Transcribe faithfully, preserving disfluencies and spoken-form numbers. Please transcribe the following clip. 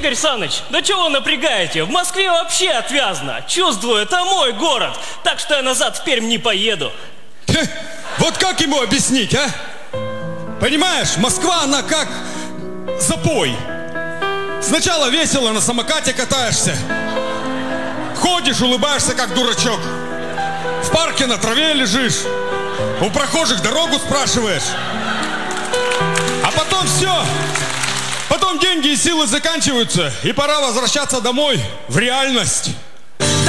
Игорь Саныч, да чего напрягаете? В Москве вообще отвязно. Чувствую, это мой город. Так что я назад в Пермь не поеду. Хе, вот как ему объяснить, а? Понимаешь, Москва, она как запой. Сначала весело на самокате катаешься. Ходишь, улыбаешься, как дурачок. В парке на траве лежишь. У прохожих дорогу спрашиваешь. А потом все. Потом деньги и силы заканчиваются. И пора возвращаться домой, в реальность.